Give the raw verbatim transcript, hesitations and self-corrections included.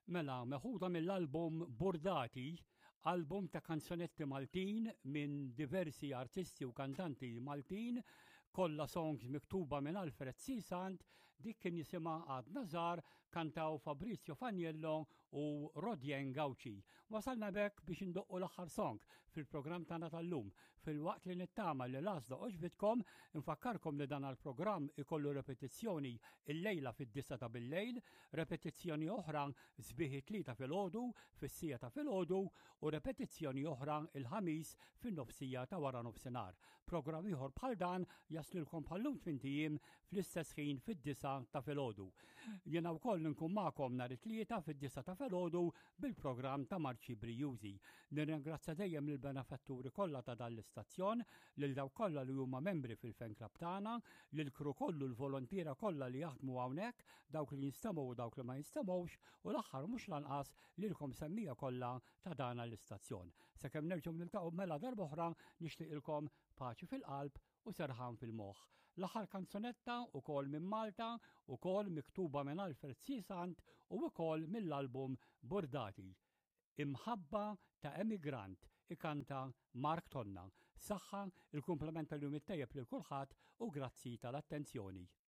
Mela, meħuda mill-album Bordati, album ta' kanzonetti Maltin minn diversi artisti u kantanti Maltin, kollha songs miktuba minn Alfred Sisant, dik kien jisimha Għad Nazar, kantaw Fabrizio Faniello u Rodjen Gawci. Wasalna bekk biex indoqqu l-aħħar song fil-programm tagħna tal-lum. Fil-waqt li nittama li l-għażla oġbitkom, infakkarkom li dan għall-programm ikollu repetizzjoni il-lejla fid-disa ta' bil-lejl, repetizzjoni oħra sbieħi tlieta fil-ħodu, fis-sija ta' fil-ħodu u repetizzjoni oħra il-ħamis fin-nofsija ta' wara nofsinhar. Programm ieħor bħal dan jaslilkom bħallum twintijiem fl-istess ħin fid-disa ta' filgħodu. Jiena wkoll nkun magħkom nhar it-tlieta fid-disa ta' filgħodu bil-programm ta' Marċi Brijużi. Nirringrazzja dejjem lill-benefatturi kollha ta' dan l-istazzjon, lil dawk kollha li huma membri fil-fan club tagħna, lil kru kollu l-volontiera kollha li jaħdmu hawnhekk, dawk li jinstemaw u dawk li ma jinstemmawx, u l-aħħar mhux lanqas lilkom semmija kollha ta' dan l-istazzjon. Sakemm nerġgħu niltaqgħu mela darba oħra nixtieqilkom paċi fil-qalb u serħan fil-moħħ. L-aħħar kanzonetta ukoll minn Malta, ukoll miktuba minn Alfred Sisant u ukoll mill-album Bordati. Imħabba ta' Emigrant ikanta Mark Tonna. Saħħa il-kumplament tal-jum it-tajjeb lil kulħadd u grazzi tal-attenzjoni.